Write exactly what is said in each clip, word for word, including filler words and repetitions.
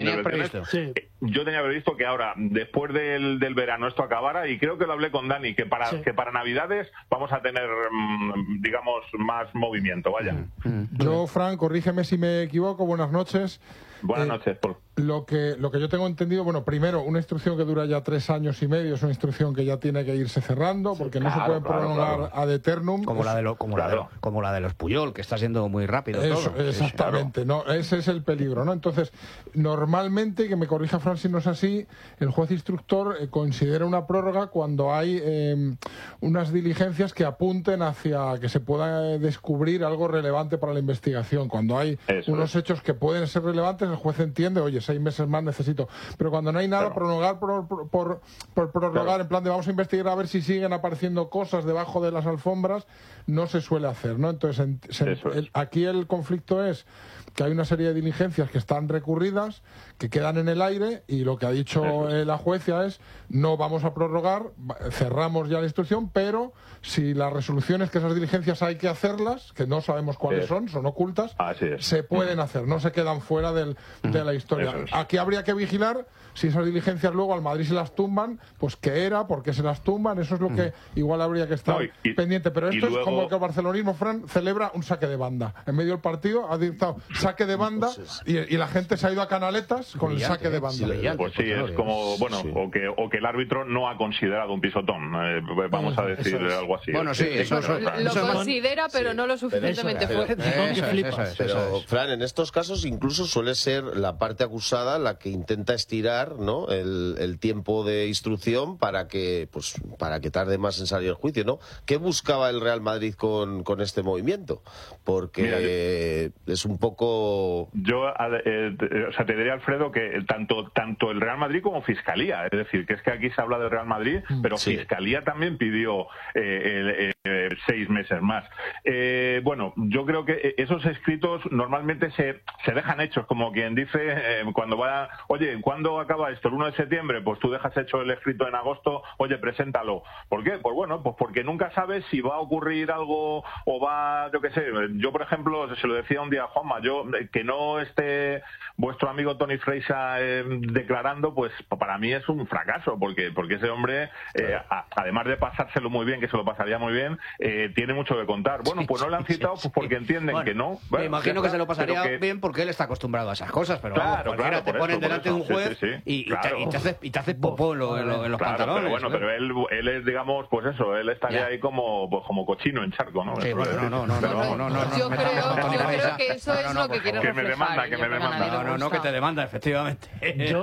¿Tenías previsto? Sí. Yo tenía previsto que ahora, después del, del verano, esto acabara, y creo que lo hablé con Dani, que para, sí. que para Navidades vamos a tener, digamos, más movimiento, vaya. Yo, Fran, corrígeme si me equivoco, buenas noches. Buenas Eh, noches, Paul. Lo que, lo que yo tengo entendido, bueno, primero, una instrucción que dura ya tres años y medio es una instrucción que ya tiene que irse cerrando, porque no claro, se puede claro, prolongar claro. ad eternum. Como la de lo, como Claro. la de, como la de los Puyol, que está siendo muy rápido Eso, todo. exactamente, no, ese es el peligro, ¿no? Entonces, normalmente, que me corrija Fran si no es así, el juez instructor eh, considera una prórroga cuando hay eh, unas diligencias que apunten hacia que se pueda eh, descubrir algo relevante para la investigación. Cuando hay Eso unos es. hechos que pueden ser relevantes, el juez entiende, oye, seis meses más necesito. Pero cuando no hay nada, Claro. prolongar por, por, por, por prorrogar, Claro. en plan de vamos a investigar a ver si siguen apareciendo cosas debajo de las alfombras, no se suele hacer, ¿no? Entonces, en- se- Eso es. el- aquí el conflicto es que hay una serie de diligencias que están recurridas, que quedan en el aire, y lo que ha dicho eh, la jueza es no vamos a prorrogar, va- cerramos ya la instrucción, pero si la resolución es que esas diligencias hay que hacerlas, que no sabemos cuáles Sí. son, son ocultas, Así es. se pueden hacer, no se quedan fuera del, de la historia. Eso es. Aquí habría que vigilar si esas diligencias luego al Madrid se las tumban, pues qué era, por qué se las tumban, eso es lo que igual habría que estar No, y- y- pendiente. Pero y esto es luego- como que el barcelonismo, Fran, celebra un saque de banda. En medio del partido ha dictado saque de banda y, y la gente se ha ido a canaletas con el Brillante, saque de ¿eh? banda. Sí, brillante. Pues sí, es como, bueno, Sí. o, que, o que el árbitro no ha considerado un pisotón, eh, vamos a decir Eso es. algo así. Bueno, sí, eso- claro, eso- Fran. Lo Eso es- considera, pero sí. no lo suficientemente Eso es. fuerte. Pero- Eso es, flipas. eso es, Pero, eso es. Fran, en estos casos incluso suele ser la parte acusada la que intenta estirar, ¿no?, el, el tiempo de instrucción para que, pues, para que tarde más en salir el juicio, ¿no? ¿Qué buscaba el Real Madrid con, con este movimiento? Porque Mira, eh, es un poco... Yo, eh, eh, o sea, te diría, Alfredo, que tanto tanto el Real Madrid como Fiscalía, es decir, que es que aquí se habla del Real Madrid, pero Sí. Fiscalía también pidió eh, el, eh, seis meses más. Eh, bueno, yo creo que esos escritos normalmente se, se dejan hechos, como quien dice, eh, cuando va, oye, ¿cuándo acaba esto? El uno de septiembre, pues tú dejas hecho el escrito en agosto, oye, preséntalo. ¿Por qué? Pues bueno, pues porque nunca sabes si va a ocurrir algo o va, yo qué sé, yo por ejemplo, se lo decía un día a Juanma, yo, eh, que no esté vuestro amigo Tony Freisa eh, declarando, pues para mí es un fracaso, porque porque ese hombre, eh, a, además de pasárselo muy bien, que se lo pasaría muy bien, eh, tiene mucho que contar. Bueno, pues no le han citado pues porque entienden Bueno, que no. me Bueno, imagino ya que está, se lo pasaría pero que- bien porque él está acostumbrado a esas cosas, pero Claro, vamos, cualquiera claro, te por ponen eso, por delante de un eso, juez sí, sí, sí, y, y claro. te, y te haces, y te haces popó en, lo- en lo- en los Claro, pantalones. pero bueno, ¿eh? pero él, él es, digamos, pues eso, él estaría Ya. ahí como, pues como cochino en charco, ¿no? Sí, Eso bueno, es no, no, no, Pero no, vamos, no, no, no, Yo me creo, estamos con Tony yo creo Freisa. que eso No, es no, lo por que quiere favor. Que me reflejar. demanda, que y me yo creo a nadie demanda. le No, no, no, que gusta. te demanda, efectivamente. Yo,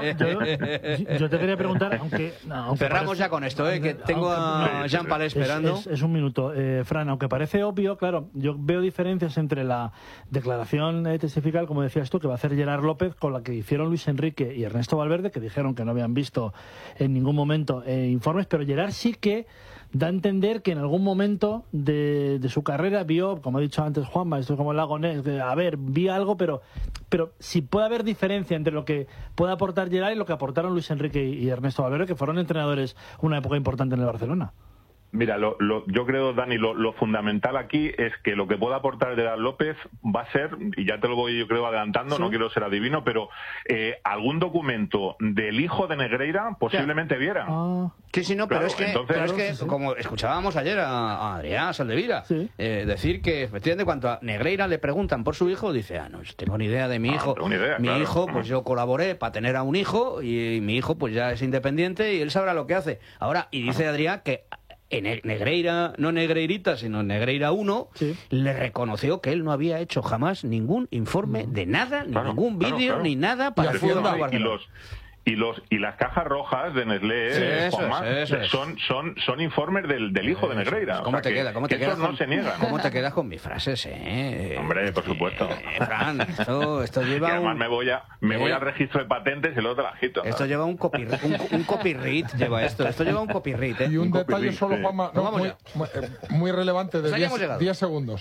yo, yo te quería preguntar, aunque... no, aunque Cerramos parece- ya con esto, ¿eh? Que aunque- tengo a aunque- Jean Palé Es- esperando. Es, es un minuto. Eh, Fran, aunque parece obvio, claro, yo veo diferencias entre la declaración eh, testifical, como decías tú, que va a hacer Gerard López, con la que hicieron Luis Enrique y Ernesto Valverde, que dijeron que no habían visto en ningún momento eh, informes, pero Gerard sí que da a entender que en algún momento de, de su carrera vio, como ha dicho antes Juanma, esto es como el lago Ness, que, a ver, vi algo, pero pero si puede haber diferencia entre lo que puede aportar Gerard y lo que aportaron Luis Enrique y, y Ernesto Valverde, que fueron entrenadores una época importante en el Barcelona. Mira, lo, lo, yo creo, Dani, lo, lo fundamental aquí es que lo que pueda aportar Gerard López va a ser, y ya te lo voy yo creo adelantando, ¿Sí? no quiero ser adivino, pero eh, algún documento del hijo de Negreira posiblemente viera. Ah, Sí, sí, no, pero Claro, es que, entonces- pero es que Claro, sí, sí. como escuchábamos ayer a, a Adrián Saldevila, Sí. eh, decir que efectivamente cuando a Negreira le preguntan por su hijo, dice, ah, no tengo ni idea de mi Ah, hijo. tengo ni idea, mi claro. hijo, pues yo colaboré para tener a un hijo y, mi hijo pues ya es independiente y él sabrá lo que hace. Ahora, y dice Adrián que en Negreira, no Negreirita, sino Negreira uno, Sí. le reconoció que él no había hecho jamás ningún informe de nada, ni Claro, ningún claro, vídeo, claro. ni nada para el Hacienda, fútbol de y Barcelona. los y los y las cajas rojas de Nestlé, Sí, eh, eso Juanma, es, eso es. son son son informes del, del hijo de Negreira. ¿Cómo O sea, te que- queda? ¿Cómo te que quedas estos con, no se niegan. ¿Cómo te quedas con mis frases, eh? Hombre, por supuesto. Eh, Fran, esto, esto Que lleva además un, me voy a me voy Eh. al registro de patentes y luego te las quito. esto lleva un, copy, un, un copyright, lleva esto. Esto lleva un copyright, ¿eh? y un Un detalle copyright, solo, sí. Juanma, Pues no, vamos muy, ya. muy, eh, muy relevante, de Pues ahí hemos llegado. diez segundos.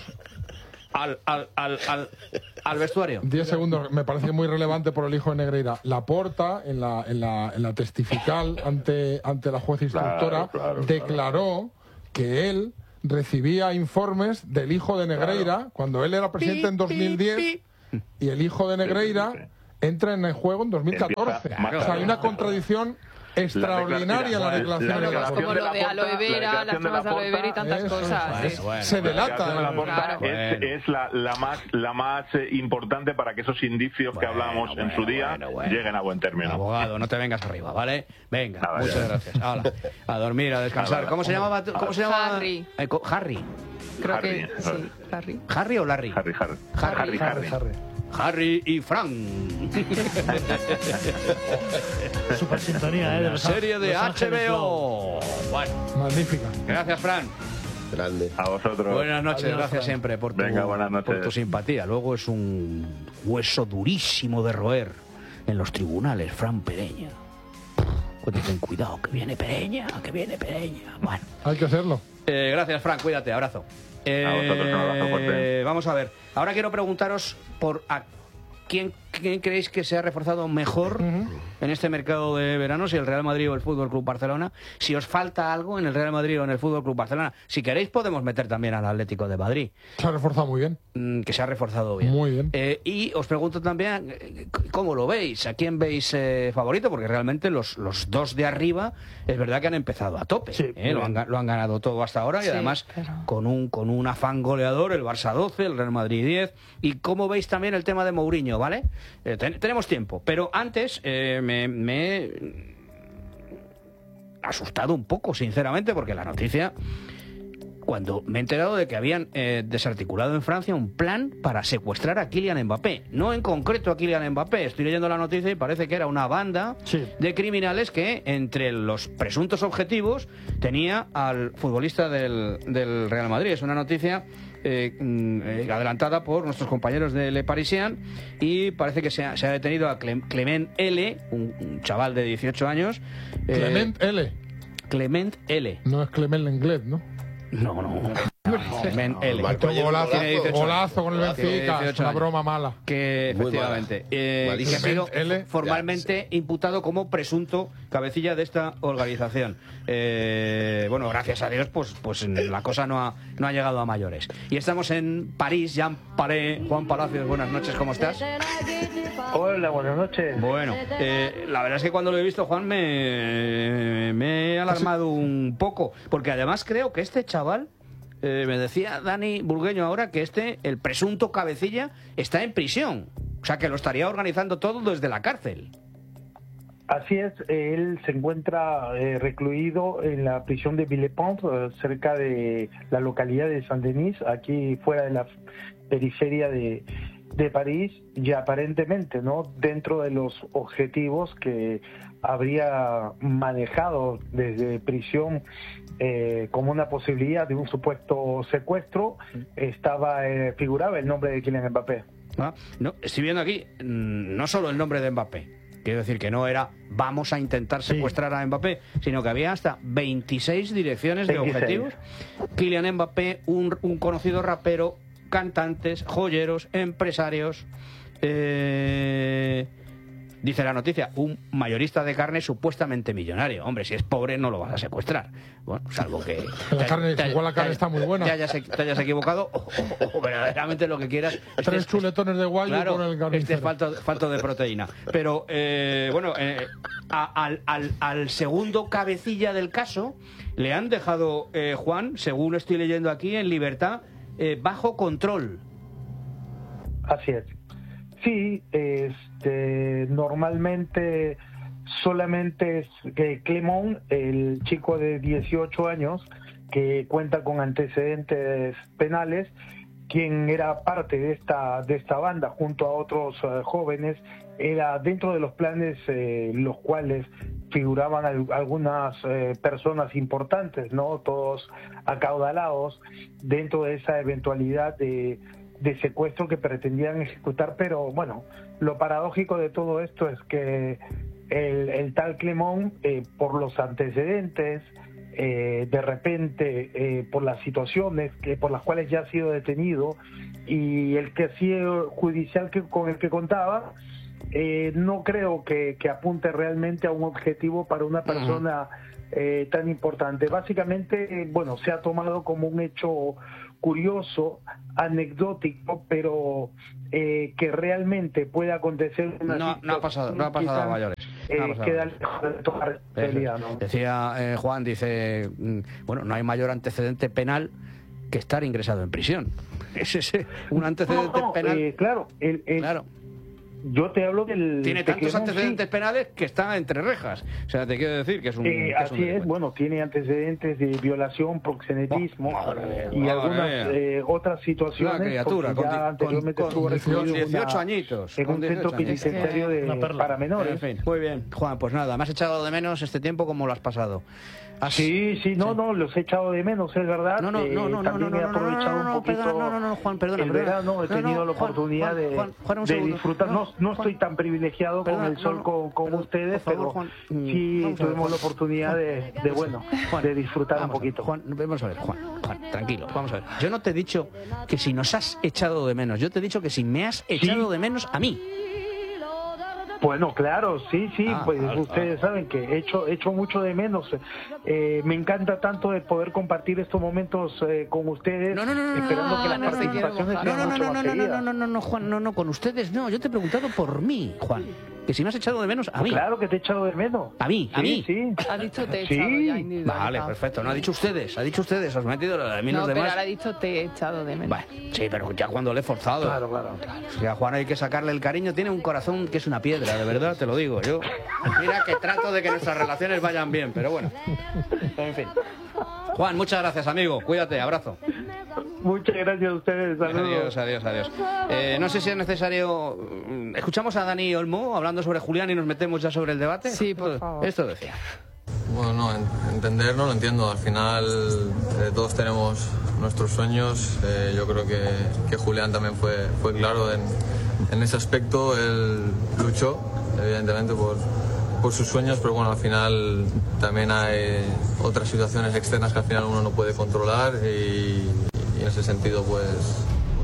Al, al, al, al, al vestuario. diez segundos, me parece muy relevante por el hijo de Negreira. Laporta, en la, en la, en la testifical ante, ante la juez instructora, Claro, claro, declaró que él recibía informes del hijo de Negreira cuando él era presidente en dos mil diez y el hijo de Negreira Sí, sí, sí. entra en el juego en dos mil catorce. Claro, o sea, hay una contradicción extraordinaria la declaración de la como lo de aloe vera, las pruebas de aloe vera y tantas eso, cosas. es, bueno, se delata. La de Claro. es, es la, la más la más eh, importante para que esos indicios Bueno, que hablamos bueno, en su día bueno, bueno. lleguen a buen término. Abogado, no te vengas arriba, ¿vale? Venga, Nada, muchas ya. gracias. Hala, a dormir, a descansar. Nada, ¿Cómo se llamaba? tu- ¿Cómo se llamaba? Harry. Eh, co- Harry. Creo Harry, que sí, Harry. ¿Harry o Larry? Harry, Harry. Harry, Harry, Harry. Harry. Harry y Frank. Super sintonía, ¿eh? De La Los serie de Los Ángeles H B Flow. O. Bueno, Magnífica. gracias, Fran. Grande. A vosotros. Buenas noches, Adiós, gracias Fran. siempre por tu, Venga, buenas noches. por tu simpatía. Luego es un hueso durísimo de roer en los tribunales, Fran Pereña. Pues ten cuidado, que viene Pereña, que viene Pereña. Bueno, Hay que hacerlo. eh, gracias, Fran, cuídate, abrazo. Eh, A vosotros, un abrazo fuerte. Vamos a ver, ahora quiero preguntaros por a quién, quién creéis que se ha reforzado mejor en este mercado de verano, si el Real Madrid o el Fútbol Club Barcelona, si os falta algo en el Real Madrid o en el Fútbol Club Barcelona. Si queréis podemos meter también al Atlético de Madrid, Se ha reforzado muy bien. mm, que se ha reforzado bien. Muy bien. Eh, y os pregunto también, eh, ¿cómo lo veis? ¿A quién veis eh, favorito? Porque realmente los, los dos de arriba es verdad que han empezado a tope. Sí, ¿eh? lo, han, ga- lo han ganado todo hasta ahora y Sí, además pero- con un con un afán goleador, el Barça doce, el Real Madrid diez. ¿Y cómo veis también el tema de Mourinho, ¿vale? Eh, ten- tenemos tiempo, pero antes eh, me, me he asustado un poco, sinceramente, porque la noticia, cuando me he enterado de que habían eh, desarticulado en Francia un plan para secuestrar a Kylian Mbappé. No en concreto a Kylian Mbappé, estoy leyendo la noticia y parece que era una banda Sí. de criminales que entre los presuntos objetivos tenía al futbolista del, del Real Madrid. Es una noticia eh, mm, eh, adelantada por nuestros compañeros de Le Parisien y parece que se ha, se ha detenido a Clem- Clement L, un, un chaval de dieciocho años. eh, Clement L. Clement L. No es Clement Lenglet, ¿no? No, no. no, Clement L. Marcó ayer un Golazo, Tiene dieciocho golazo con el Tiene Benfica. dieciocho Una años. broma mala. Que Muy efectivamente mala. eh, y que ha Malísimo. sido L. formalmente imputado como presunto cabecilla de esta organización. Eh, bueno, gracias a Dios, pues, pues la cosa no ha, no ha llegado a mayores. Y estamos en París, Jean Paré. Juan Palacios, buenas noches, ¿cómo estás? Hola, buenas noches. Bueno, eh, la verdad es que cuando lo he visto, Juan, me, me he alarmado un poco, porque además creo que este chaval, eh, me decía Dani Burgueño ahora, que este, el presunto cabecilla, está en prisión. O sea, que lo estaría organizando todo desde la cárcel. Así es, él se encuentra eh, recluido en la prisión de Villepinte, eh, cerca de la localidad de Saint-Denis, aquí fuera de la periferia de, de París, y aparentemente, ¿no?, dentro de los objetivos que habría manejado desde prisión eh, como una posibilidad de un supuesto secuestro, estaba eh, figuraba el nombre de Kylian Mbappé. ¿Ah? No, estoy viendo aquí mm, no solo el nombre de Mbappé. Quiero decir que no era vamos a intentar secuestrar a Mbappé, sino que había hasta veintiséis direcciones de veintiséis. objetivos. Kylian Mbappé, un, un conocido rapero, cantantes, joyeros, empresarios. Eh, dice la noticia, un mayorista de carne supuestamente millonario. Hombre, si es pobre no lo vas a secuestrar. Bueno, salvo que... La carne, te- igual la carne te- está muy buena. Te hayas, te hayas equivocado o, o- o verdaderamente lo que quieras. Este Tres es- chuletones de guayo Claro, con el este carnicero. es falto, falto de proteína. Pero, eh, bueno, eh, a- al, al- al segundo cabecilla del caso le han dejado, eh, Juan, según estoy leyendo aquí, en libertad, eh, bajo control. Así es. Sí, este, normalmente solamente es que Clement, el chico de dieciocho años que cuenta con antecedentes penales, quien era parte de esta de esta banda junto a otros uh, jóvenes, era dentro de los planes eh, los cuales figuraban al, algunas eh, personas importantes, ¿no? Todos acaudalados dentro de esa eventualidad de de secuestro que pretendían ejecutar, pero bueno, lo paradójico de todo esto es que el, el tal Clement, eh, por los antecedentes, eh, de repente, eh, por las situaciones que por las cuales ya ha sido detenido y el que sido judicial que, con el que contaba, eh, no creo que, que apunte realmente a un objetivo para una persona eh, tan importante. Básicamente, eh, bueno, se ha tomado como un hecho curioso, anecdótico, pero eh, que realmente puede acontecer una no, no ha pasado, no ha pasado a mayores. Eh, no ha pasado. queda lejos de toda responsabilidad, ¿no? Decía eh, Juan, dice, mm, bueno, no hay mayor antecedente penal que estar ingresado en prisión. Es ese un antecedente no, no, penal. Eh, claro, el, el, claro. Yo te hablo del... Tiene tantos antecedentes sí. penales que está entre rejas. O sea, te quiero decir que es un... Eh, que es así un es, bueno, tiene antecedentes de violación, proxenetismo oh, madre, y madre algunas eh, otras situaciones. Una criatura, con, ya anteriormente con, con dieciocho, dieciocho añitos. En un centro penitenciario de, para menores. En fin, muy bien. Juan, pues nada, me has echado de menos este tiempo como lo has pasado. Así, sí, sí, no, sí. no, los he echado de menos, es verdad. No, no, no, no, eh, también no, no, he aprovechado no, no, no, un poquito. Perdona, no, no, no, Juan, perdona. El perdona. verano he tenido no, no, la oportunidad Juan, de, Juan, Juan, un de disfrutar. No, no Juan, estoy tan privilegiado perdona, con el sol no, no, con, con perdón, ustedes, favor, pero Juan, sí tuvimos Juan, la oportunidad Juan, de, de, bueno, Juan, de disfrutar vamos, un poquito. Juan, vamos a ver, Juan, Juan, tranquilo, vamos a ver. Yo no te he dicho que si nos has echado de menos, yo te he dicho que si me has echado ¿Sí? de menos a mí. Bueno, claro, sí, sí, ah, pues ah, ustedes ah. saben que he hecho, he hecho mucho de menos. Eh, me encanta tanto de poder compartir estos momentos eh, con ustedes, no, no, no, esperando no, que las no, participaciones no, sean no, no, mucho no, más no, seguidas. no, no, no, no, Juan, no, no, con ustedes no. Yo te he preguntado por mí, Juan. Que si me has echado de menos a mí. Claro que te he echado de menos. A mí, a sí, mí. Sí, ha dicho te he sí. echado ya Vale, perfecto. No ha dicho ustedes, ha dicho ustedes. Os he metido a mí no, los pero demás. ahora ha dicho te he echado de menos. Vale, sí, pero ya cuando le he forzado. Claro, claro. Es que a Juan hay que sacarle el cariño. Tiene un corazón que es una piedra, de verdad, te lo digo. Yo, mira que trato de que nuestras relaciones vayan bien, pero bueno. En fin. Juan, muchas gracias, amigo. Cuídate, abrazo. Muchas gracias a ustedes. Saludos. Adiós, adiós, adiós. Eh, no sé si es necesario... ¿Escuchamos a Dani Olmo hablando sobre Julián y nos metemos ya sobre el debate? Sí, por favor. Esto decía. Bueno, no, entender no lo entiendo. Al final eh, todos tenemos nuestros sueños. Eh, yo creo que, que Julián también fue, fue claro en, en ese aspecto. Él luchó, evidentemente, por... por sus sueños, pero bueno, al final también hay otras situaciones externas que al final uno no puede controlar y, y en ese sentido pues...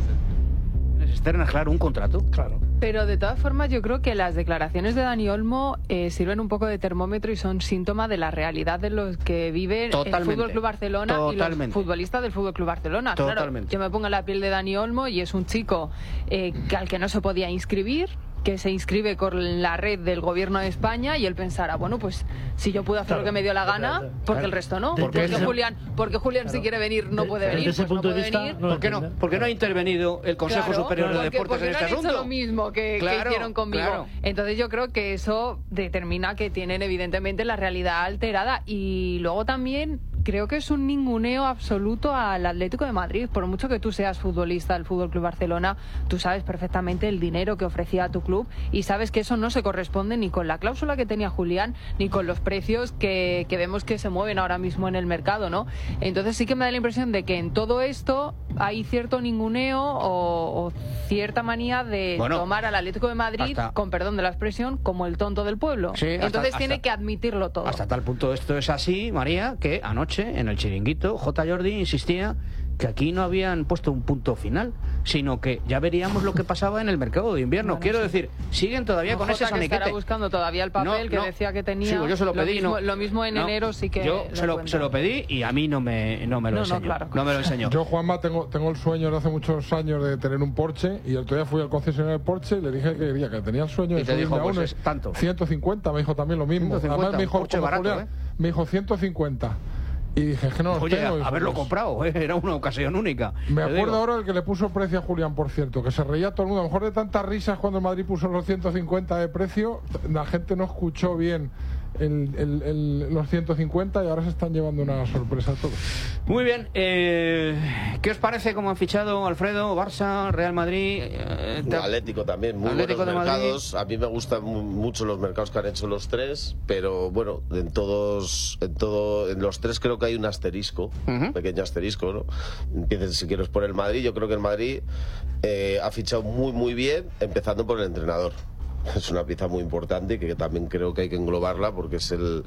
Externas, claro, un contrato. Claro. Pero de todas formas yo creo que las declaraciones de Dani Olmo eh, sirven un poco de termómetro y son síntoma de la realidad de los que vive Totalmente. el Fútbol Club Barcelona Totalmente. y los futbolistas del Fútbol Club Barcelona. Totalmente. Claro, yo me pongo en la piel de Dani Olmo y es un chico eh, que, al que no se podía inscribir, que se inscribe con la red del gobierno de España y él pensara, bueno, pues si yo puedo hacer claro, lo que me dio la gana, claro, ¿por qué claro. el resto no? De, ¿Por qué ese, Julián, porque Julián claro. si quiere venir no puede de, venir? De ese pues punto no de puede vista, venir. no ¿Por qué no? ¿Por qué no ha intervenido el Consejo claro, Superior porque, de Deportes porque en este no han asunto? hecho lo mismo que, claro, que hicieron conmigo. Claro. Entonces yo creo que eso determina que tienen evidentemente la realidad alterada y luego también creo que es un ninguneo absoluto al Atlético de Madrid. Por mucho que tú seas futbolista del Fútbol Club Barcelona, tú sabes perfectamente el dinero que ofrecía a tu club y sabes que eso no se corresponde ni con la cláusula que tenía Julián ni con los precios que, que vemos que se mueven ahora mismo en el mercado, ¿no? Entonces sí que me da la impresión de que en todo esto hay cierto ninguneo o, o cierta manía de bueno, tomar al Atlético de Madrid, hasta, con perdón de la expresión, como el tonto del pueblo. Sí, hasta, Entonces hasta, tiene que admitirlo todo. Hasta tal punto esto es así, María, que anoche en el chiringuito J. Jordi insistía que aquí no habían puesto un punto final, sino que ya veríamos lo que pasaba en el mercado de invierno. Bueno, Quiero sí. decir, siguen todavía no, con Jota ese soniquete. Estará buscando todavía el papel no, que no, decía que tenía. Sí, yo se lo pedí. Lo mismo, no, lo mismo en no, enero sí que. Yo se lo, se lo pedí y a mí no me, no me lo no, enseñó. No, claro. no me lo enseñó. Yo, Juanma, tengo, tengo el sueño de hace muchos años de tener un Porsche y el otro día fui al concesionario de Porsche y le dije que quería que tenía el sueño de subirme a uno. Tanto. ciento cincuenta, me dijo también lo mismo. ciento cincuenta, Además me dijo, Porsche barato, Julián, ¿eh? me dijo ciento cincuenta. Y dije, es que no los Oye, tengo. a haberlo comprado, ¿eh? Era una ocasión única. Me acuerdo ahora el que le puso precio a Julián, por cierto, que se reía todo el mundo. A lo mejor de tantas risas cuando el Madrid puso los ciento cincuenta de precio, la gente no escuchó bien el, el, el, los ciento cincuenta y ahora se están llevando una sorpresa todos. Muy bien. Eh, ¿Qué os parece cómo han fichado Alfredo, Barça, Real Madrid? Eh, Atlético también, muy Atlético buenos de mercados. Madrid. A mí me gustan mucho los mercados que han hecho los tres, pero bueno, en todos, en todo, en los tres creo que hay un asterisco, uh-huh. un pequeño asterisco, ¿no? Empiecen si quieres por el Madrid. Yo creo que el Madrid eh, ha fichado muy muy bien, empezando por el entrenador. Es una pieza muy importante que también creo que hay que englobarla porque es el,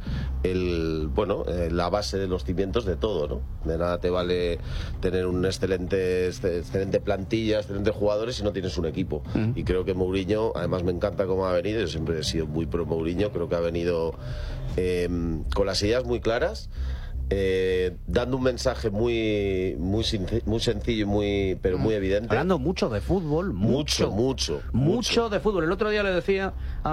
el bueno eh, la base de los cimientos de todo, ¿no? De nada te vale tener un excelente excelente plantilla, excelentes jugadores si no tienes un equipo. Uh-huh. Y creo que Mourinho, además me encanta cómo ha venido, yo siempre he sido muy pro Mourinho, creo que ha venido eh, con las ideas muy claras. eh, dando un mensaje muy muy, muy sencillo y muy, pero muy evidente. Hablando mucho de fútbol, mucho, mucho, mucho, mucho de fútbol. El otro día le decía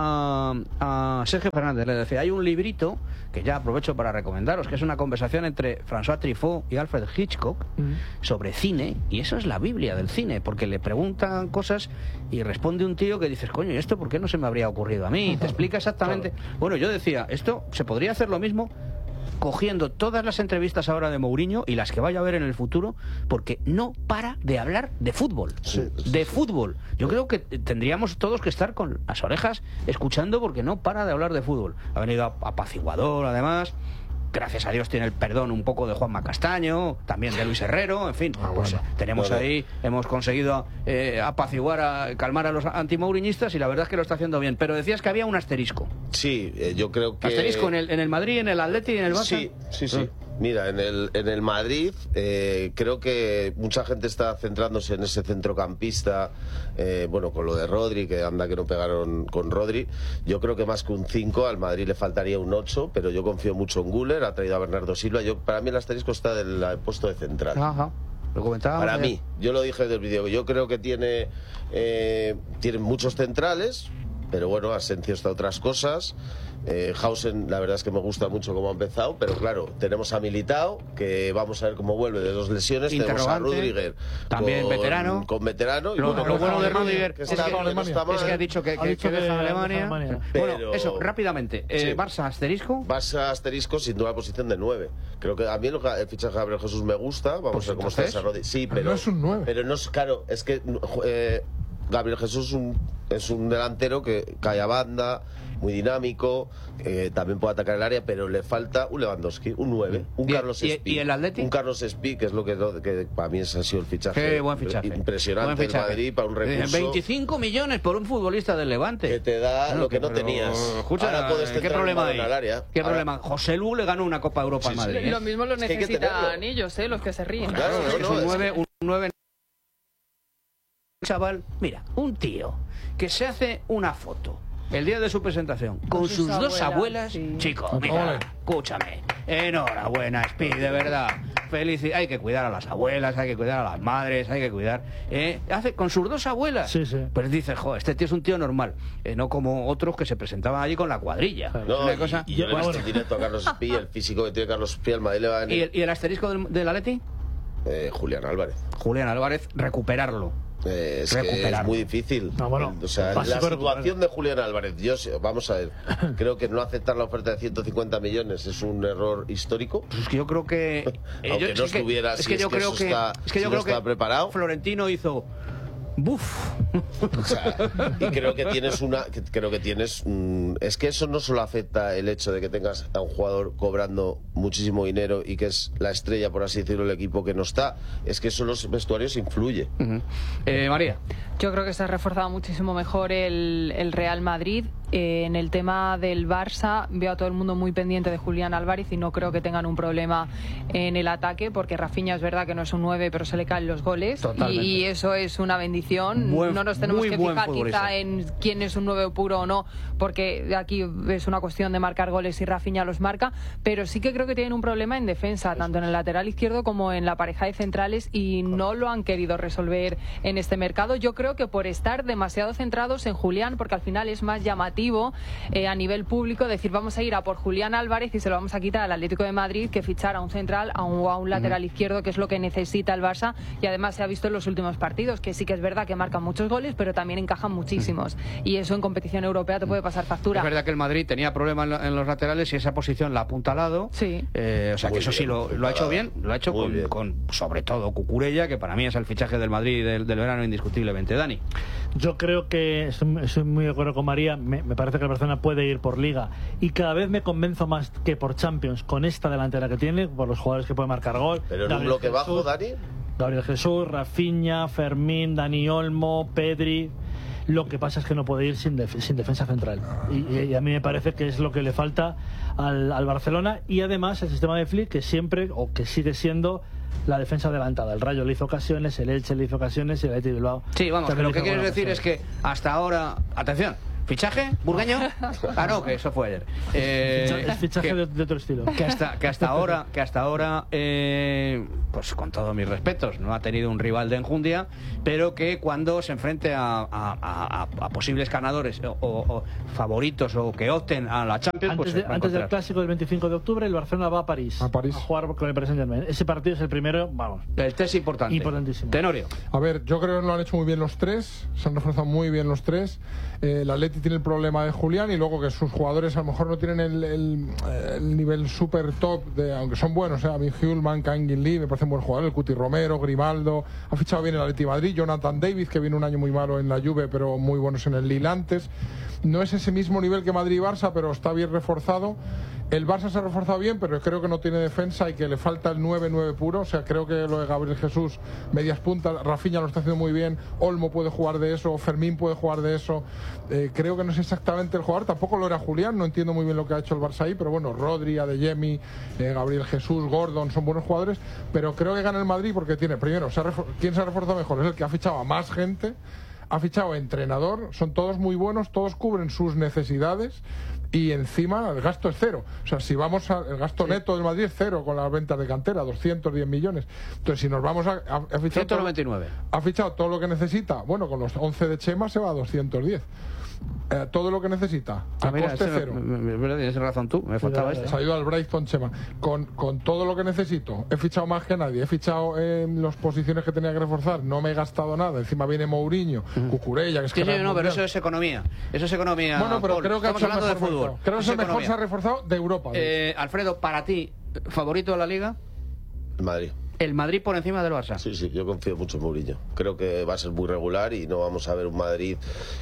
a, a Sergio Fernández, le decía, hay un librito que ya aprovecho para recomendaros, que es una conversación entre François Truffaut y Alfred Hitchcock mm. sobre cine, y eso es la Biblia del cine, porque le preguntan cosas y responde un tío que dices, coño, ¿y esto por qué no se me habría ocurrido a mí? Te explica exactamente. Claro. Bueno, yo decía, esto se podría hacer lo mismo cogiendo todas las entrevistas ahora de Mourinho y las que vaya a ver en el futuro, porque no para de hablar de fútbol. Sí, de fútbol. Yo creo que tendríamos todos que estar con las orejas escuchando, porque no para de hablar de fútbol. Ha venido apaciguador, además. Gracias a Dios tiene el perdón un poco de Juanma Castaño, también de Luis Herrero, en fin, ah, pues bueno, tenemos bueno. ahí, hemos conseguido eh, apaciguar, a, calmar a los antimouriñistas, y la verdad es que lo está haciendo bien. Pero decías que había un asterisco. Sí, eh, yo creo que... ¿Asterisco en el, en el Madrid, en el Atleti y en el Barça? Sí, sí, sí. Mira, en el, en el Madrid eh, creo que mucha gente está centrándose en ese centrocampista, eh, bueno, con lo de Rodri, que anda que no pegaron con Rodri. Yo creo que más que un cinco, al Madrid le faltaría un ocho, pero yo confío mucho en Güler, ha traído a Bernardo Silva. Yo, para mí el asterisco está del puesto de central. Ajá. Lo comentaba. Para ayer. mí, yo lo dije desde el vídeo, yo creo que tiene, eh, tiene muchos centrales, pero bueno, Asensio está otras cosas. Eh, Hausen, la verdad es que me gusta mucho cómo ha empezado, pero claro, tenemos a Militao, que vamos a ver cómo vuelve de dos lesiones. Tenemos a Rudiger, también con, veterano. Con veterano. Lo, y bueno, lo bueno de Rudiger que es, está, que, no es que ha dicho que, que, dicho que, que deja Alemania. Alemania. Pero, bueno, eso, rápidamente. Eh, sí. Barça asterisco. Barça asterisco, sin duda, posición de nueve. Creo que a mí el fichaje de Gabriel Jesús me gusta. Vamos pues a ver cómo entonces, está esa rodilla. Sí, pero, pero no es un nueve. Pero no es, claro, es que eh, Gabriel Jesús es un, es un delantero que cae a banda, muy dinámico, eh, también puede atacar el área, pero le falta un Lewandowski, un nueve, un ¿Y, Carlos y, Espí. ¿Y el Atleti? Un Carlos Espí, que es lo que, que para mí ese ha sido el fichaje. Qué buen fichaje. Impresionante buen fichaje. El Madrid para un recurso. veinticinco millones por un futbolista del Levante. Que te da bueno, lo que, que no pero, tenías. Escucha, ahora puedes ¿qué problema hay? Al área. ¿Qué ahora, problema? José Lu le ganó una Copa Europa al sí, Madrid. Sí. ¿eh? Lo mismo lo necesitan ellos, ¿eh? Los que se ríen. Claro, no, es no, un nueve, es que... un nueve. Chaval, mira, un tío que se hace una foto el día de su presentación con, con sus, sus abuelas, dos abuelas, sí. Chico, mira, escúchame, enhorabuena, Speed, de verdad, felicidad. Hay que cuidar a las abuelas, hay que cuidar a las madres, hay que cuidar, ¿eh? Hace con sus dos abuelas, sí, sí. Pues dice, jo, este tío es un tío normal, eh, no como otros que se presentaban allí con la cuadrilla. No, una y, cosa... y yo le he visto directo a Carlos Espí, el físico que tiene Carlos Espí, al Madrid le va a venir. ¿Y el, y el asterisco del, del Atleti? Eh, Julián Álvarez. Julián Álvarez, recuperarlo. Eh, es que es muy difícil. No, bueno, o sea, la situación de Julián Álvarez, yo vamos a ver, creo que no aceptar la oferta de ciento cincuenta millones es un error histórico. Pues es que yo creo que eh, aunque yo, no estuviera, es que, si yo es que creo que está, es que si yo no creo que preparado. Florentino hizo buf. O sea, y creo que tienes una que, creo que tienes mm, es que eso no solo afecta el hecho de que tengas a un jugador cobrando muchísimo dinero y que es la estrella, por así decirlo, del equipo, que no está, es que eso en los vestuarios influye. Uh-huh. eh, María, yo creo que se ha reforzado muchísimo mejor el, el Real Madrid. Eh, en el tema del Barça veo a todo el mundo muy pendiente de Julián Álvarez y no creo que tengan un problema en el ataque, porque Rafinha es verdad que no es un nueve, pero se le caen los goles y, y eso es una bendición. Buen, no nos tenemos que fijar futbolista. Quizá en quién es un nueve puro o no, porque aquí es una cuestión de marcar goles y Rafinha los marca, pero sí que creo que tienen un problema en defensa, tanto en el lateral izquierdo como en la pareja de centrales, y no lo han querido resolver en este mercado. Yo creo que por estar demasiado centrados en Julián, porque al final es más llamativo Eh, a nivel público decir vamos a ir a por Julián Álvarez y se lo vamos a quitar al Atlético de Madrid, que fichar a un central a un, a un lateral uh-huh. izquierdo, que es lo que necesita el Barça, y además se ha visto en los últimos partidos que sí que es verdad que marcan muchos goles, pero también encajan muchísimos, uh-huh. y eso en competición europea te puede pasar factura. Es verdad que el Madrid tenía problemas en, en los laterales y esa posición la ha apuntalado, sí. eh, o sea muy que eso bien, sí lo, lo ha hecho bien, lo ha hecho con, con sobre todo Cucurella, que para mí es el fichaje del Madrid del, del verano indiscutiblemente. Dani. Yo creo que estoy, estoy muy de acuerdo con María, me, me parece que el Barcelona puede ir por Liga y cada vez me convenzo más que por Champions con esta delantera que tiene, por los jugadores que pueden marcar gol. Pero en Gabriel un bloque Jesús, bajo, Dani. Gabriel Jesús, Rafinha, Fermín, Dani Olmo, Pedri. Lo que pasa es que no puede ir sin, def sin defensa central y, y a mí me parece que es lo que le falta al, al Barcelona, y además el sistema de Flick, que siempre o que sigue siendo la defensa adelantada. El Rayo le hizo ocasiones, el Elche le hizo ocasiones y el Athletic Bilbao. Sí, vamos, pero lo que quieres decir es que hasta ahora, atención, ¿Fichaje? ¿Burgueño? Ah, no, que eso fue ayer. Eh, es fichaje que, de, de otro estilo. Que hasta, que hasta ahora, que hasta ahora eh, pues con todos mis respetos, no ha tenido un rival de enjundia, pero que cuando se enfrente a, a, a, a posibles ganadores o, o favoritos o que opten a la Champions, antes, pues de, antes del clásico del veinticinco de octubre, el Barcelona va a París, a París a jugar con el Paris Saint-Germain. Ese partido es el primero, vamos. El test importante. Importantísimo. Tenorio. A ver, yo creo que lo han hecho muy bien los tres, se han reforzado muy bien los tres. Eh, el Atleti tiene el problema de Julián y luego que sus jugadores a lo mejor no tienen el, el, el nivel súper top, de, aunque son buenos, ¿eh? A mí Hjulman, Kangin Lee, me parece un buen jugador, el Cuti Romero, Grimaldo, ha fichado bien el Atleti Madrid, Jonathan David, que viene un año muy malo en la Juve, pero muy buenos en el Lille antes. No es ese mismo nivel que Madrid y Barça, pero está bien reforzado. El Barça se ha reforzado bien, pero creo que no tiene defensa y que le falta el nueve nueve puro. O sea, creo que lo de Gabriel Jesús, medias puntas, Rafinha lo está haciendo muy bien, Olmo puede jugar de eso, Fermín puede jugar de eso. Eh, creo que no es exactamente el jugador, tampoco lo era Julián, no entiendo muy bien lo que ha hecho el Barça ahí, pero bueno, Rodri, Adeyemi, eh, Gabriel Jesús, Gordon, son buenos jugadores, pero creo que gana el Madrid porque tiene, primero, se ha ¿quién se ha reforzado mejor? Es el que ha fichado a más gente, ha fichado entrenador, son todos muy buenos, todos cubren sus necesidades y encima el gasto es cero. O sea, si vamos al gasto sí. neto del Madrid es cero con las ventas de cantera, doscientos diez millones. Entonces, si nos vamos a, a, a fichar ciento noventa y nueve. Todo, ha fichado todo lo que necesita. Bueno, con los once de Chema se va a doscientos diez. Eh, todo lo que necesita a ah, mira, coste este cero. Me, me, me, tienes razón tú, me faltaba este. Se ha ido al Brighton Chema. Con, con todo lo que necesito, he fichado más que nadie, he fichado en eh, las posiciones que tenía que reforzar, no me he gastado nada. Encima viene Mourinho, uh-huh. Cucurella, que es sí, que sí, no, pero eso es economía. Eso es economía. Bueno, pero Paul, creo que estamos hablando de fútbol. Mercado. Creo que es el mejor se ha reforzado de Europa. Eh, Alfredo, para ti, ¿favorito de la Liga? El Madrid. ¿El Madrid por encima del Barça? Sí, sí, yo confío mucho en Mourinho. Creo que va a ser muy regular y no vamos a ver un Madrid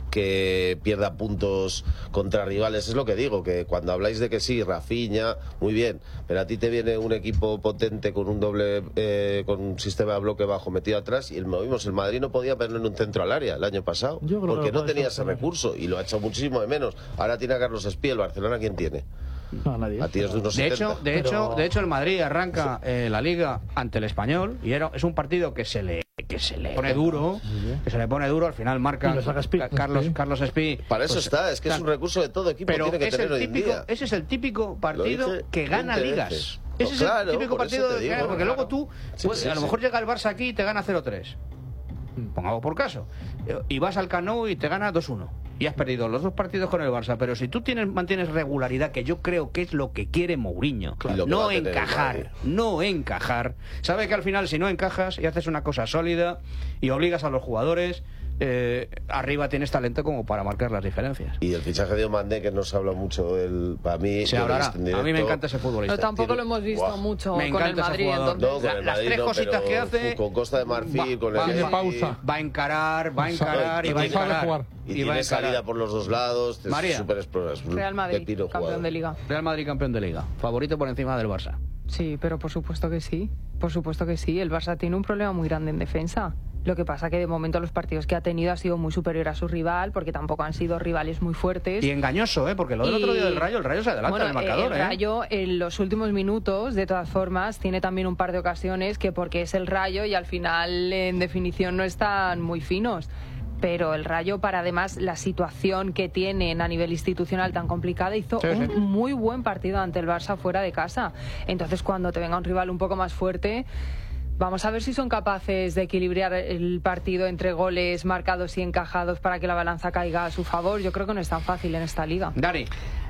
que pierda puntos contra rivales. Es lo que digo, que cuando habláis de que sí, Rafinha, muy bien, pero a ti te viene un equipo potente con un doble, eh, con un sistema de bloque bajo metido atrás y el, vimos, el Madrid no podía poner un centro al área el año pasado, porque no tenía ese recurso y lo ha hecho muchísimo de menos. Ahora tiene a Carlos Espí, el Barcelona, ¿quién tiene? No, nadie. A tiros de unos de hecho, de pero... hecho, de hecho el Madrid arranca eh, la Liga ante el Español y era, es un partido que se le que se le pone duro, que se le pone duro, al final marca Carlos sí. Carlos Espí. Para eso pues, está, es que es un recurso de todo equipo, pero tiene que es tener el hoy típico, en día. Ese es el típico partido que gana ligas. Veces. Ese No, claro, es el típico partido digo, que gana, porque claro. luego tú Sí, pues, sí, a lo sí. mejor llega el Barça aquí y te gana cero tres. Pongamos por caso. Y vas al Camp Nou y te gana dos uno. Y has perdido los dos partidos con el Barça. Pero si tú tienes, mantienes regularidad, que yo creo que es lo que quiere Mourinho, Claro, no encajar, no encajar. Sabe que al final si no encajas y haces una cosa sólida y obligas a los jugadores, eh, arriba tienes talento como para marcar las diferencias. Y el fichaje de Omandé, que no se habla mucho, el, para mí... Se hablará. A mí me encanta ese futbolista. Pero tampoco lo hemos visto Buah. mucho Me con el encanta ese Madrid. jugador. Entonces, No, con el las Madrid tres no, cositas pero que hace... con Costa de Marfil, va, con va, el... Tiene va, pausa. va a encarar, va a encarar y va a sabe encarar. jugar. Y, Y tiene va a encarar. salida por los dos lados. María. Es súper explora, es un Real Madrid, pepino campeón jugador. de Liga. Real Madrid campeón de Liga. Favorito por encima del Barça. Sí, pero por supuesto que sí. Por supuesto que sí. El Barça tiene un problema muy grande en defensa. Lo que pasa que de momento los partidos que ha tenido ha sido muy superior a su rival, porque tampoco han sido rivales muy fuertes. Y engañoso, ¿eh? Porque lo del Y... otro día del Rayo, el Rayo se adelanta bueno, en el marcador, el ¿eh? Rayo en los últimos minutos, de todas formas, tiene también un par de ocasiones que porque es el Rayo y al final en definición no están muy finos. Pero el Rayo, para además la situación que tienen a nivel institucional tan complicada, hizo sí, un sí. muy buen partido ante el Barça fuera de casa. Entonces, cuando te venga un rival un poco más fuerte, vamos a ver si son capaces de equilibrar el partido entre goles marcados y encajados para que la balanza caiga a su favor. Yo creo que no es tan fácil en esta liga. Dani.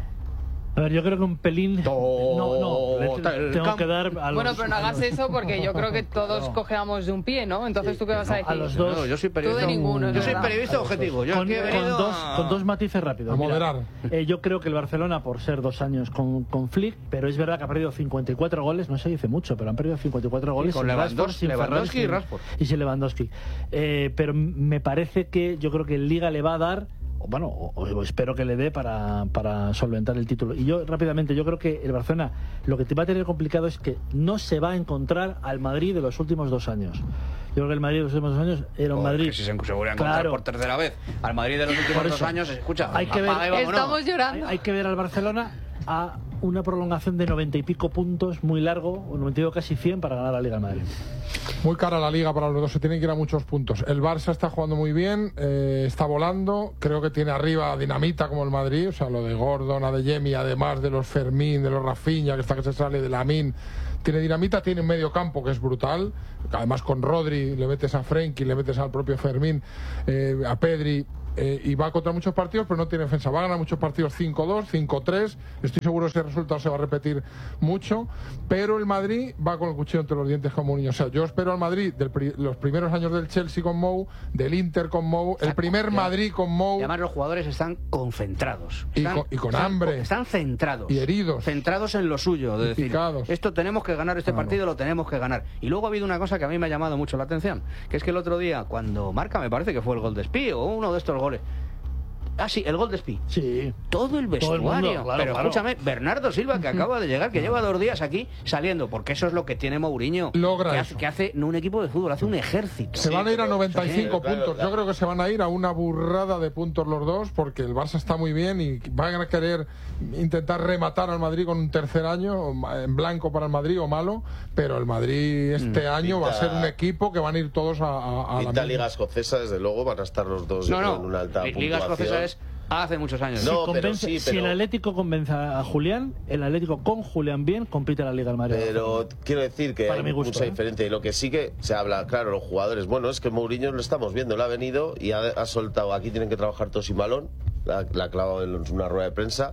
A ver, yo creo que un pelín... No, no, le el tengo camp- que dar a los... Bueno, pero no a hagas los- eso porque yo creo que todos No. cojeamos de un pie, ¿no? Entonces, ¿tú qué vas a decir? A los dos. No, yo soy Tú periodista. de ninguno, Yo es soy verdad. periodista objetivo. Yo Con, aquí he con venido dos, a... con dos matices rápidos. A Mira, moderar. eh, yo creo que el Barcelona, por ser dos años con, con Flick, pero es verdad que ha perdido cincuenta y cuatro goles, no se dice mucho, pero han perdido cincuenta y cuatro goles con sin Lewandowski- Rashford, sin Lewandowski Ferran, y sin- Rashford. Y sin Lewandowski. Eh, pero me parece que yo creo que el Liga le va a dar, o bueno, o, o espero que le dé para, para solventar el título. Y yo, rápidamente, yo creo que el Barcelona lo que te va a tener complicado es que no se va a encontrar al Madrid de los últimos dos años. Yo creo que el Madrid de los últimos dos años era un Joder, Madrid... que si se vuelve a encontrar Claro. por tercera vez al Madrid de los últimos Por dos eso. años, escucha, Hay que ver- apaga y vámonos. Estamos Hay, llorando. hay que ver al Barcelona a una prolongación de noventa y pico puntos, muy largo, o noventa y pico, casi cien, para ganar la Liga de Madrid. Muy cara la Liga para los dos, se tienen que ir a muchos puntos. El Barça está jugando muy bien, eh, está volando, creo que tiene arriba dinamita como el Madrid, o sea, lo de Gordon, Adeyemi, además de los Fermín, de los Rafinha, que está que se sale de Lamine, tiene dinamita, tiene un medio campo que es brutal, además con Rodri le metes a Frenkie, le metes al propio Fermín, eh, a Pedri, eh, y va contra muchos partidos, pero no tiene defensa. Va a ganar muchos partidos cinco dos, cinco tres, estoy seguro que ese resultado se va a repetir mucho, pero el Madrid va con el cuchillo entre los dientes como un niño. O sea, yo espero al Madrid de pri los primeros años del Chelsea con Mou, del Inter con Mou, el primer Madrid con Mou. Y además los jugadores están concentrados. Están, y, con, y con están, hambre. Están centrados. Y heridos. Centrados en lo suyo. De decir, esto tenemos que ganar, este claro. partido lo tenemos que ganar. Y luego ha habido una cosa que a mí me ha llamado mucho la atención, que es que el otro día, cuando marca, me parece que fue el gol de Espí, o uno de estos goles. Ah, sí, el gol de Espí. Sí. Todo el vestuario. Todo el mundo, claro, pero claro. Escúchame, Bernardo Silva, que acaba de llegar, que lleva dos días aquí saliendo, porque eso es lo que tiene Mourinho. Logra que eso. hace, que hace no un equipo de fútbol, hace un ejército. Se sí, van a ir a noventa y cinco sí, puntos. Claro, Yo creo que se van a ir a una burrada de puntos los dos, porque el Barça está muy bien y van a querer intentar rematar al Madrid con un tercer año en blanco para el Madrid o malo, pero el Madrid este mm, año pinta, va a ser un equipo que van a ir todos a, a, a la Liga Escocesa, desde luego van a estar los dos no, no, en una alta puntuación. Liga Escocesa es hace muchos años. No, si, convence, pero sí, pero... si el Atlético convence a Julián, el Atlético con Julián bien compite la Liga del Madrid. Pero quiero decir que Para hay gusto, mucha ¿eh? diferencia. Y lo que sí que se habla, claro, los jugadores, bueno, es que Mourinho lo estamos viendo, lo ha venido y ha, ha soltado, aquí tienen que trabajar todos sin balón, la, la ha clavado en una rueda de prensa.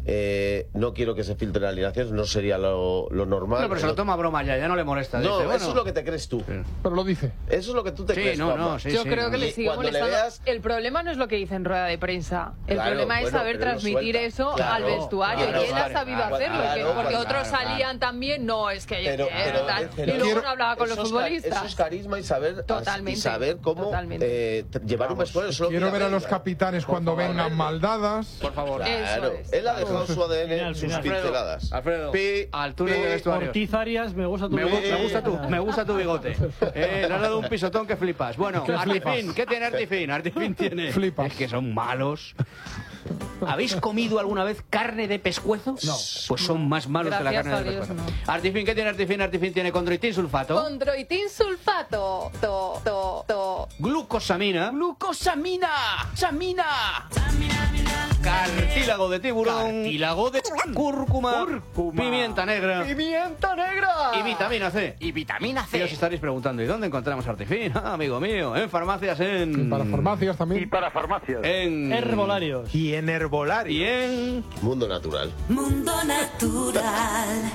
Eh, no quiero que se filtren alineaciones, no sería lo, lo normal. No, pero se lo toma a broma ya, ya no le molesta. No, dice, eso bueno. es lo que te crees tú. Sí. Pero lo dice. Eso es lo que tú te sí, crees, no, no, sí, Yo sí, creo no, que no. le sigue Cuando molestando. le veas... El problema no es lo que dice en rueda de prensa. El Claro, problema es bueno, saber pero transmitir eso claro, al vestuario. claro, y él ha claro, sabido claro, hacerlo. claro, que, claro, porque claro, otros claro. salían también, no, es que... Pero, eh, pero, tal. pero, y luego quiero, no hablaba con los eso futbolistas. Eso es carisma y saber, Totalmente. y saber cómo eh, llevar Vamos, un vestuario. Eso quiero ver a los capitanes Por cuando favor, vengan ¿eh? maldadas. Por favor. Claro, Eso es. él ha dejado su A D N Final, en sus final. pinceladas. Alfredo, Pi, al túnel pi, de vestuario. Ortiz Arias, me gusta tu Me, gu bigote. me gusta tu, me gusta tu bigote. Eh, le has dado un pisotón que flipas. Bueno, Artifin, ¿qué tiene Artifin? Artifin tiene... Flipas. Es que son malos. ¿Habéis comido alguna vez carne de pescuezo? No. Pues son más malos Gracias que la carne a de Dios, pescuezo. no. Artifin, ¿qué tiene Artifin? Artifin tiene condroitin sulfato. Condroitin sulfato. To, to, to. Glucosamina. ¡Glucosamina! ¡Samina! Cartílago de tiburón. Cartílago de Cúrcuma. Cúrcuma. Pimienta negra. ¡Pimienta negra! Y vitamina C. Y vitamina Y os C. estaréis preguntando, ¿y dónde encontramos Artifin? Ah, amigo mío, en farmacias, en... Y para farmacias Y también. para farmacias. En... Herbolarios. Y en herbolario. Y en... Mundo natural. Mundo natural.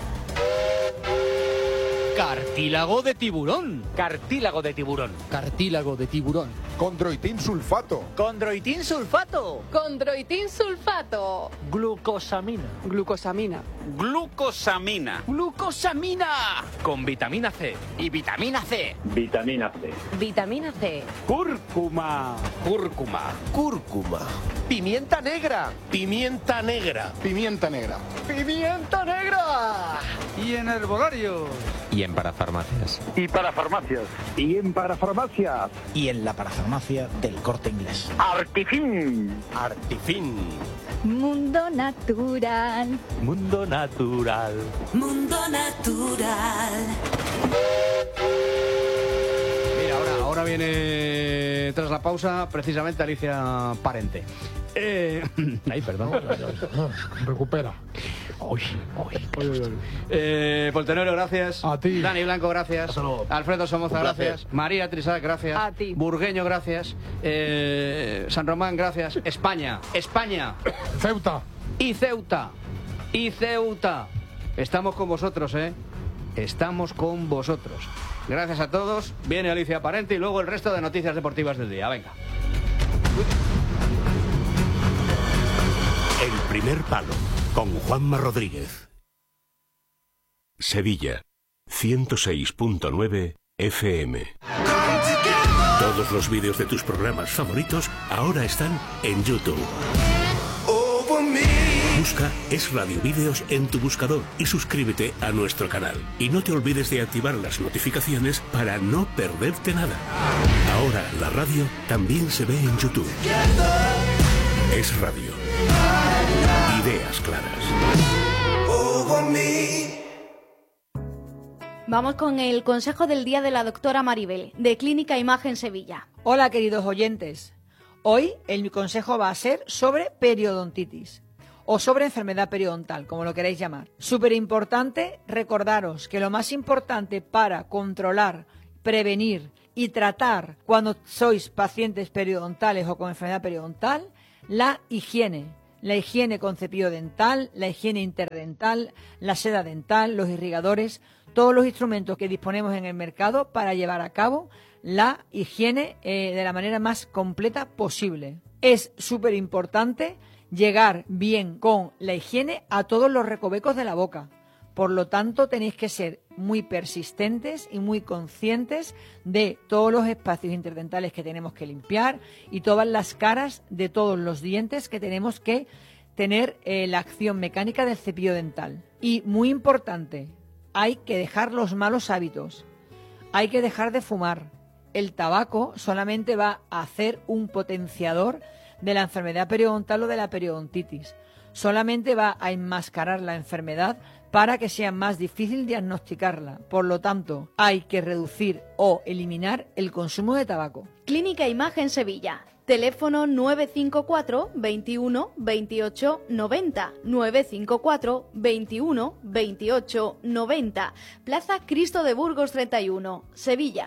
Cartílago de tiburón. Cartílago de tiburón. Cartílago de tiburón. Condroitin sulfato. Condroitin sulfato. Condroitin sulfato. Glucosamina. Glucosamina. Glucosamina. Glucosamina. Con vitamina C. Y vitamina C. Vitamina C. Vitamina C. Cúrcuma. Cúrcuma. Cúrcuma. Pimienta negra. Pimienta negra. Pimienta negra. Pimienta negra. Y en herbolarios. Y en parafarmacias. Y para farmacias. Y en para farmacias. Y en la parafarmacia del Corte Inglés. Artifin. Artifin. Mundo natural. Mundo natural. Mundo natural. Mira, ahora, ahora viene, tras la pausa, precisamente Alicia Parente. Eh... Ay, perdón. Recupera. Uy, uy, uy, uy. Eh, Poltenero, gracias. A ti. Dani Blanco, gracias. Alfredo Somoza, Un placer. gracias. María Trisac, gracias. A ti. Burgueño, gracias. Eh, San Román, gracias. España, España. Ceuta. Y Ceuta. Y Ceuta. Estamos con vosotros, ¿eh? Estamos con vosotros. Gracias a todos. Viene Alicia Parente y luego el resto de noticias deportivas del día. Venga. El primer palo, con Juanma Rodríguez. Sevilla, ciento seis punto nueve F M. Todos los vídeos de tus programas favoritos ahora están en YouTube. Busca Es Radio Vídeos en tu buscador y suscríbete a nuestro canal. Y no te olvides de activar las notificaciones para no perderte nada. Ahora la radio también se ve en YouTube. Es Radio. Ideas claras. for me. Vamos con el consejo del día de la doctora Maribel, de Clínica Imagen Sevilla. Hola, queridos oyentes. Hoy el consejo va a ser sobre periodontitis o sobre enfermedad periodontal, como lo queráis llamar. Súper importante recordaros que lo más importante para controlar, prevenir y tratar cuando sois pacientes periodontales o con enfermedad periodontal, la higiene. La higiene con cepillo dental, la higiene interdental, la seda dental, los irrigadores, todos los instrumentos que disponemos en el mercado para llevar a cabo la higiene eh, de la manera más completa posible. Es súper importante llegar bien con la higiene a todos los recovecos de la boca. Por lo tanto, tenéis que ser muy persistentes y muy conscientes de todos los espacios interdentales que tenemos que limpiar y todas las caras de todos los dientes que tenemos que tener eh, la acción mecánica del cepillo dental. Y muy importante, hay que dejar los malos hábitos, hay que dejar de fumar. El tabaco solamente va a hacer un potenciador de la enfermedad periodontal o de la periodontitis. Solamente va a enmascarar la enfermedad para que sea más difícil diagnosticarla. Por lo tanto, hay que reducir o eliminar el consumo de tabaco. Clínica Imagen Sevilla. Teléfono nueve cinco cuatro, veintiuno, veintiocho, noventa. nueve cinco cuatro, veintiuno, veintiocho, noventa. Plaza Cristo de Burgos treinta y uno, Sevilla.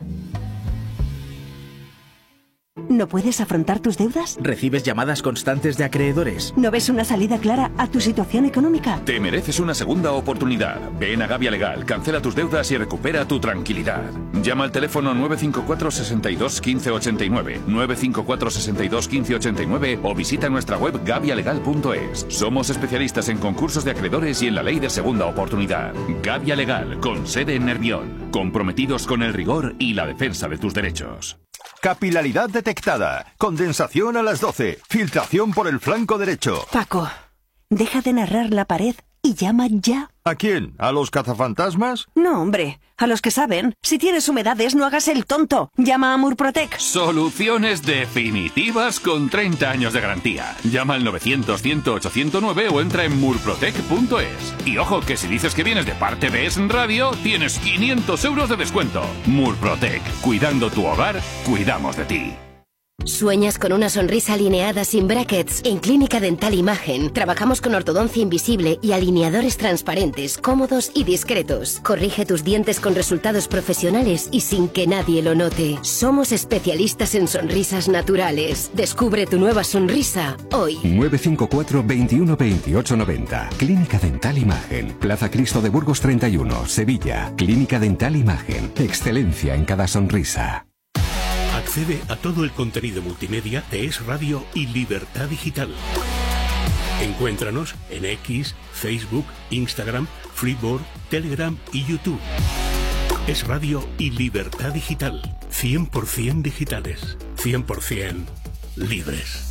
¿No puedes afrontar tus deudas? ¿Recibes llamadas constantes de acreedores? ¿No ves una salida clara a tu situación económica? Te mereces una segunda oportunidad. Ven a Gavia Legal, cancela tus deudas y recupera tu tranquilidad. Llama al teléfono nueve cinco cuatro, sesenta y dos, quince ochenta y nueve, nueve cinco cuatro, sesenta y dos, quince ochenta y nueve o visita nuestra web gavia legal punto es. Somos especialistas en concursos de acreedores y en la ley de segunda oportunidad. Gavia Legal, con sede en Nervión. Comprometidos con el rigor y la defensa de tus derechos. Capilaridad detectada. Condensación a las doce. Filtración por el flanco derecho. Paco, deja de narrar la pared y llama ya. ¿A quién? ¿A los cazafantasmas? No, hombre, a los que saben. Si tienes humedades, no hagas el tonto. Llama a Murprotec. Soluciones definitivas con treinta años de garantía. Llama al novecientos, cien, ocho cero nueve o entra en murprotec punto es. Y ojo, que si dices que vienes de parte de Es Radio, tienes quinientos euros de descuento. Murprotec. Cuidando tu hogar, cuidamos de ti. ¿Sueñas con una sonrisa alineada sin brackets? En Clínica Dental Imagen trabajamos con ortodoncia invisible y alineadores transparentes, cómodos y discretos. Corrige tus dientes con resultados profesionales y sin que nadie lo note. Somos especialistas en sonrisas naturales. Descubre tu nueva sonrisa hoy. nueve cinco cuatro, veintiuno, veintiocho, noventa. Clínica Dental Imagen. Plaza Cristo de Burgos treinta y uno, Sevilla. Clínica Dental Imagen. Excelencia en cada sonrisa. Accede a todo el contenido multimedia de Es Radio y Libertad Digital. Encuéntranos en X, Facebook, Instagram, Freeboard, Telegram y YouTube. Es Radio y Libertad Digital. cien por ciento digitales. cien por ciento libres.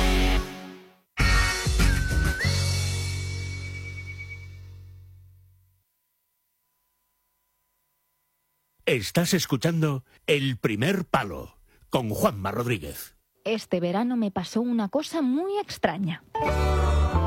Estás escuchando El Primer Palo con Juanma Rodríguez. Este verano me pasó una cosa muy extraña.